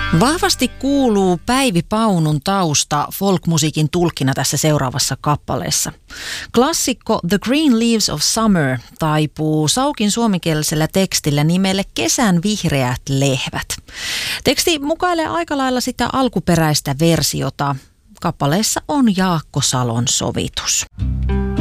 Vahvasti kuuluu Päivi Paunun tausta folkmusiikin tulkkina tässä seuraavassa kappaleessa. Klassikko The Green Leaves of Summer taipuu Saukin suomenkielisellä tekstillä nimelle Kesän vihreät lehvät. Teksti mukailee aika lailla sitä alkuperäistä versiota. Kappaleessa on Jaakko Salon sovitus.